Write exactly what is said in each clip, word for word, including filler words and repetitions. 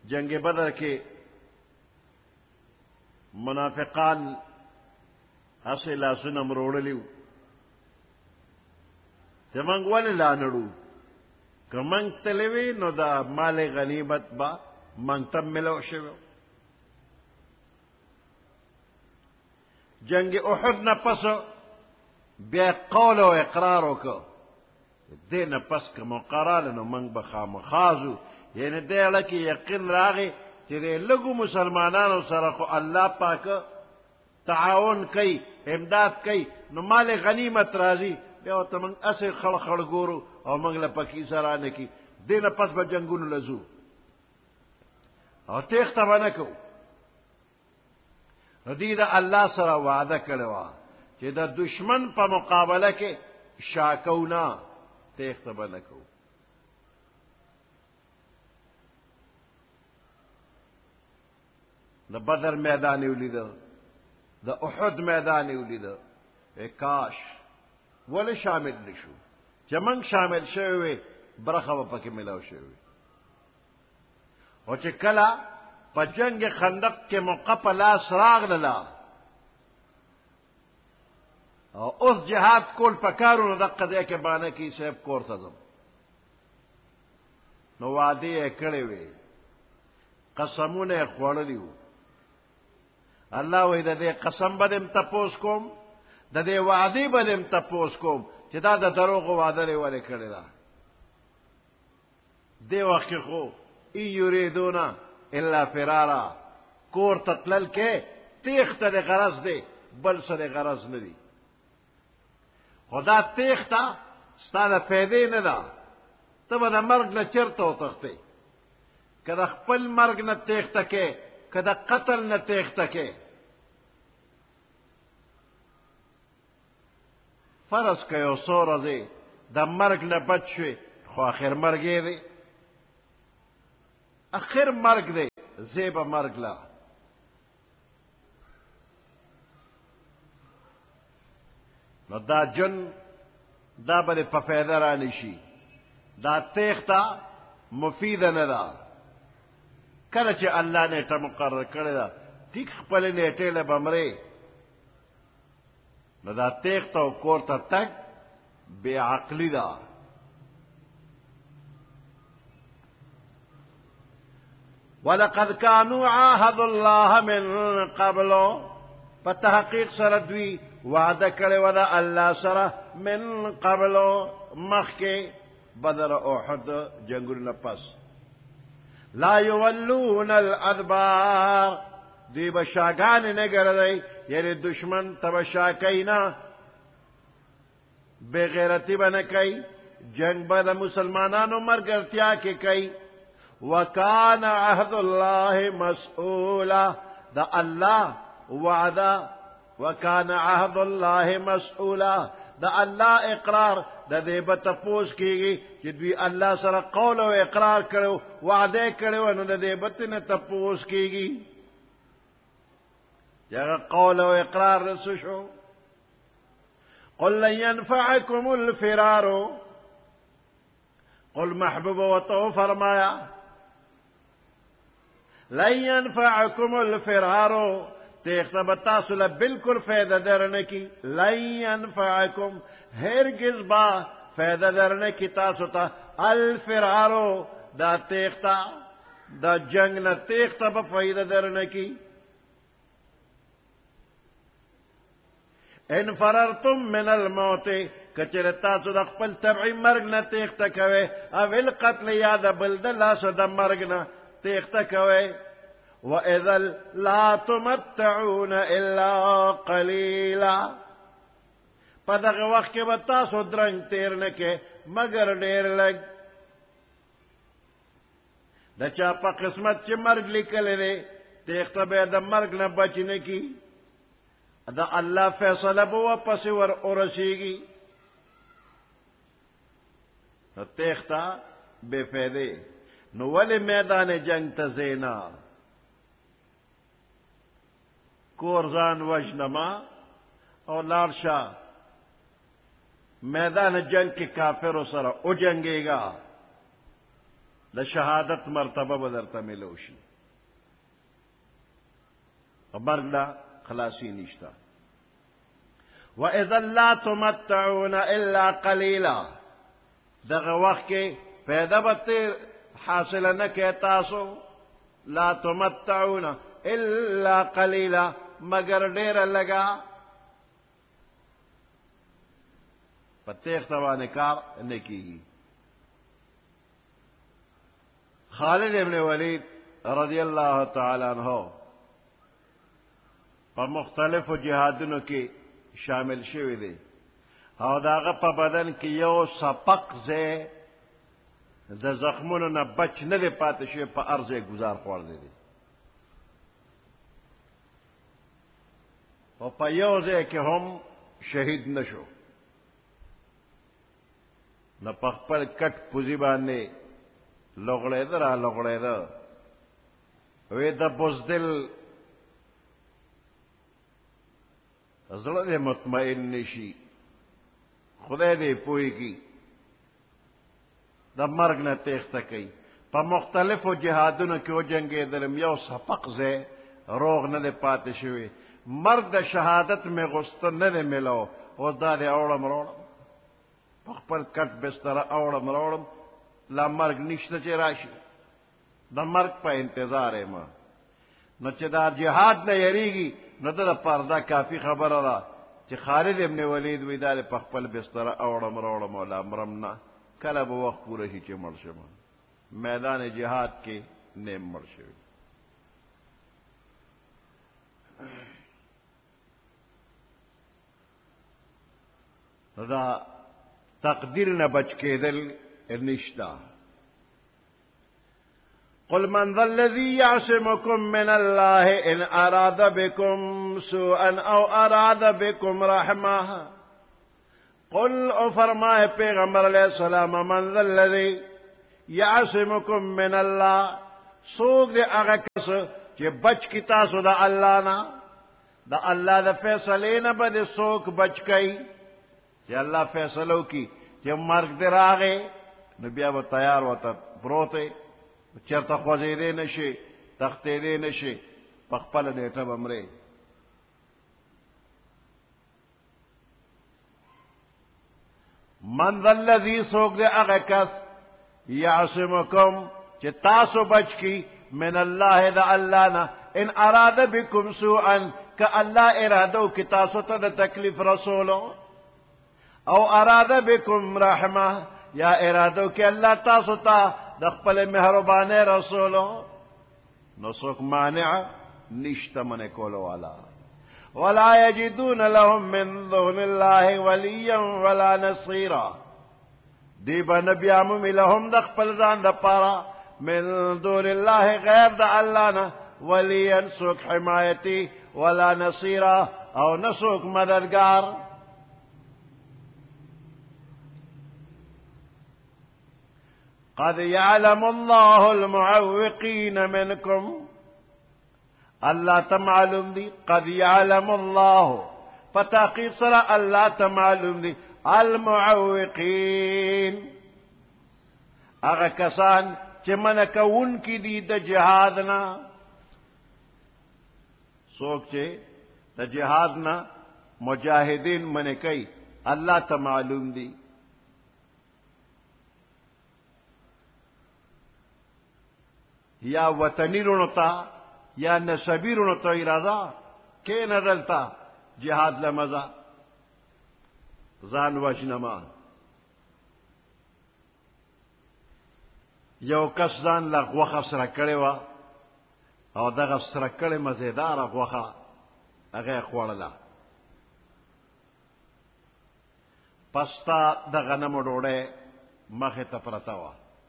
جنگ بدر کے منافقان اسے لاسونه مروړلیو چې موږ ولې لا نړو که موږ تللی وي نو دا مال غنیمت به موږ ته ملو شوی جنگ احد نه پس بیا قول او اقرار وکړه دې نه پس که مقراله نو موږ به خامخا ځو یعنې دې اړه کې یقین راغی چې دې لږو مسلمانانو سره خو الله پاکه تعاون کوي امداد کوي نو مال غنیمت راځي بیا ورته موږ اسې خړ خړ ګورو او موږ له پکې سره نه کي دې نه پس به جنګونو له ځو او تېښته به نه کوو نو دوی د الله سره وعده کړې وه چې د دشمن په مقابله کې شاکو نه تېښته به نه کوو د بدر میدان یې ولیده د احد میدان یې ولیده ای کاش ولې شامل نشو چې موږ شامل شوی وې برخه به پکې ملاو شوی وې او چې کله په جنگ خندق کې موقع په لاس راغلله او اوس جهاد کول پکارو نو دقه ځای کې بانه کې صاحب کور ته ځم نو وعدې یې کړې وې قسمونه یې خوړلي وو الله وی د دې قسم به دې تپوس کوم د دې وعدې به دې تپوس کوم چې دا د دروغو وعده لري ولې کړې ده دې وخت خو ای یریدون الا فرارا کور تطلل کې تیخته د غرض دی بل څه د غرض نه دی خدا تیخته ستا د فایدې نه ده ته به د مرګ نه چېرته وتښتې که د خپل مرګ نه تیخته کې که د قتل نه تیخته کې فرض که یو څو ورځې د مرګ نه بچ شوې خو آخر مرګ یې دی آخر مرګ دی زیبه مرګ لا نو دا جن دا به په فایده رانی شي دا تیخته مفیده نه ده کله چې الله نیټه مقرر کړې ده ټیک خپلې نیټې له به مرې نو دا تیخته او کور ته تګ بې عقلي ده ولقد كانوا عاهدوا الله من قبل په تحقیق سره دوی وعده کړې وه د الله سره من قبل مخکې بدر او احد جنګونو نه پس لا یولون الادبار دوی به شاګانې نه ګرځئ یعنې دشمن ته به شا کوي نه بېغیرتي به نه کوي جنګ به د مسلمانانو ملګرتیا کې کوي وکان عهد الله مسئولا د الله وعده وکان عهد الله مسئولا د الله اقرار د دې به تپوس کېږي چې دوی الله سره قول او اقرار کړو وعده کړو نو د دې به نه تپوس کېږي چې هغه قول او اقرار رسو شو قل لن ينفعكم الفرار قل محبوب وتو فرمایا لن ينفعكم الفرار تیخته به تاسو له بالکل فایده درنه کی لن ينفعكم هرگز با فایده درنه کی تاسو ته الفرارو دا تیخته دا جنگ نه تیخته به فایده درنه کی ان فررتم من الموت کچره تاسو د خپل طبعي مرګ نه تیخته کوئ او القتل یا د بل د لاسه د مرګ نه تیخته کوئ وَإِذَا لَا تُمَتَّعُونَ إِلَّا قَلِيلًا په دغه وخت کې به تاسو درنګ تیر نه کې مګر ډېر لږ د چا په قسمت چې مرګ لیکلی دی تیښته به د مرګ نه بچ نه کي د الله فیصله به واپسې ور ورسېږي نو تیښته بې فایدې نو ولې میدان جنگ ته ځې نه کور ځان وژنما او لاړ شه میدان جنگ کې کافرو سره او جنګېږه د شهادت مرتبه به درته ملو شي مرګ لا خلاصي نشته وَإِذًا لَا تُمَتَّعُونَ إِلَّا قَلِيلًا دغه وخت کې پیدا به حاصله نه کې تاسو لا تمتعون الا قليلا مگر ډېره لګا په تېښته باندې کار نه کېږي خالد ابن ولید رضی الله تعالی عنہ په مختلفو جهادونو کې شامل شوی دی او داغه په بدن کې یو سپق ځای د زخمونو نه بچ نه دی پاتې شوی په هر ځای ګزار خوړلی دی او په یو ځای کې هم شهید نه شو نه په خپل کټ پوزي باندې لغړېده را لغړېده وی د بزدل زړه دې مطمئن نشي خدای دې پوهېږي د مرګ نه تېښته کوي په مختلفو جهادونو کې وجنګېدلم یو سپق ځای روغ نه دی پاتې شوی مرګ د شهادت مې غوسته نه دی میلاو اوس دا دی اوړم راوړم په خپل کټ بستره اوړم راوړم لا مرګ نشته چې راشي د مرګ په انتظار یم نو چې دا جهاد نه یریږي نو د لپاره دا کافي خبره ده چې خالد ابن ولید وی دا په خپل بستره اوړم راوړم او لا مرم نه کله به وخت پوره شي چې مړ شم میدان جهاد کې نیم مړ شوی دا تقدیر نه بچ کېدل نشته قل من ذا الذي يعصمكم من الله إن أراد بكم سوءا أو أراد بكم رحمة قل او فرمائے پیغمبر علیہ السلام من ذا الذي يعصمكم من الله سوق دے اغا کس چه بچ کی تاسو دا اللہ نا دا اللہ دا فیصلے نا با دے سوق بچ کئی چه اللہ فیصلو کی چه مرگ دے راغے نبیا با تیار وطا پروتے چرتا خوزے دے نشے تختے دے نشے پخپل دیتا بمرے من ذا الذی سوک دے اغا کس یعصمکم چه تاسو بچ کی من اللہ دا اللہ نا ان اراد بکم سوءا کہ اللہ ارادو کی تاسو تا دا تکلیف رسولو او اراد بکم رحمہ یا ارادو کی اللہ تاسو تا دا خپل مہربان رسولو نو سوک مانع نشتا من کولو والا ولا يجدون لهم من دون الله وليا ولا نصيرا دیبا نبی عمومی لهم دا خپل ځان دا پارا من دون الله غیر دا اللہ نا ولیا سوک حمایتی ولا نصيرا او نسوک مددگار قد يعلم الله المعوقين منكم اللہ تمعلوم دی قد يعلم الله فتاقی صلا اللہ تمعلوم دی المعوقین اغا کسان چه منکون کی دی دا جہادنا سوک چه دا جہادنا مجاہدین منکی اللہ تمعلوم دی یا وطنی رونتا یا نسبی رونتا ارادہ کے ندلتا جہاد لمزا زان وجنما یو کس ځان له غوښه سره کړې وه او دغه سره کړې مزیداره غوښه هغه یې خوړله پس تا د غنمو ډوډۍ مخې ته پرته وه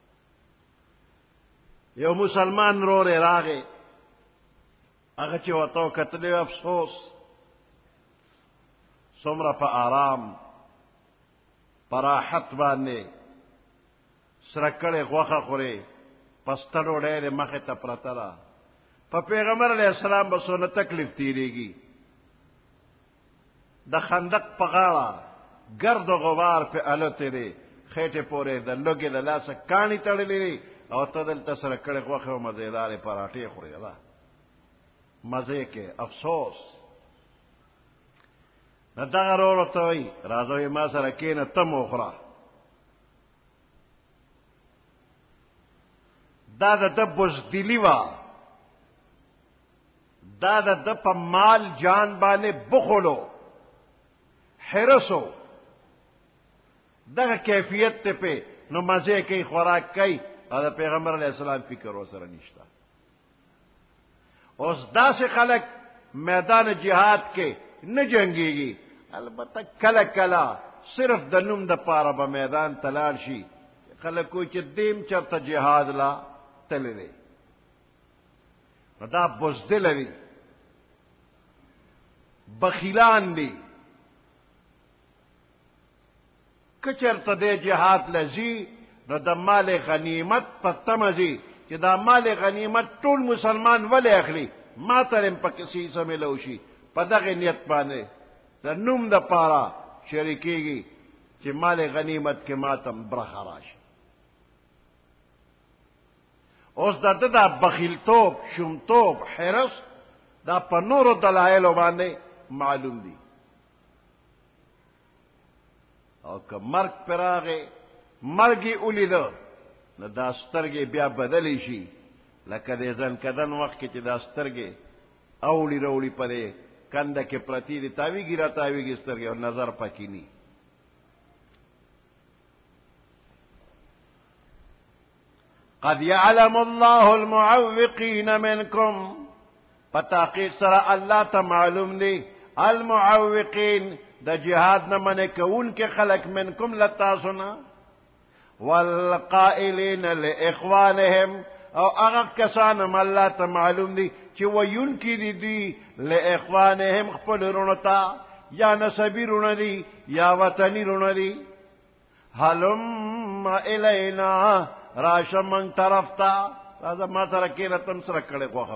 یو مسلمان رورې راغې هغه چې ورته وکتلې افسوس څومره په آرام په راحت باندې سره کړې غوښه خورې پسته ډوډۍ دې مخې ته پرته ده په پیغمبر علیه السلام به څونه تکلیف تېرېږي د خندق په غاړه ګرد و غبار پې الوتې دی خېټې پورې د لوږې د لاسه کاڼي تړلې دی او ته دلته سره کړې غوښه او مزېدارې پراټې خورې ده مزې کې افسوس نه دغه ورور ورته وایي راځه ما سره کښېنه ته م وخوره دا د ده بزدلي وه دا د ده په مال جان باندې بخلو حرسو دغه کیفیت ته پې نو مزې کوي خوراک کوي او د پیغمبر علیه السلام فکر ورسره نشته اوس داسې خلک میدان جهاد کې نه جنګېږي البته کله کله صرف د نوم د پاره به میدان ته لاړ شي خلک وایي چې دیم چېرته جهاد لا تللی دی نو دا بزدله دي بخیلان دي که چېرته دی جهاد له ځي نو د مال غنیمت په تمه ځي چې دا مال غنیمت ټول مسلمان ولې اخلي ما ته هم پکې څه حصه میلو شي په دغه نیت باندې د نوم دپاره شریکېږي چې مال غنیمت کې ما ته برخه راشي اوس د ده دا بخیلتوب شومتوب حرص دا په نورو دلایلو باندې معلوم دي او که مرګ پرې راغی مرګ یې ولیده نو دا سترګې بیا بدلی شي لکه د زنکدن وخت کې چې دا سترګې اوړي روړي په دې کنده کې پرتې دي تاویږي را تاویږي سترګې او نظر پکې ني قد يعلم الله المعوقين منكم پتاقیق سره الله ته معلوم دي المعوقين د جهاد نه منع کوونکي خلق منکم لتاسنا والقائلین لاخوانهم او هغه کسان هم الله ته معلوم دي چې ویونکي دي دوی لاخوانهم خپل رونو ته یا نسبي رونه دي یا وطني رونه دي هلم الینا راشه من طرف ته راځه ما سره کښېنه تم سره کړې غوښه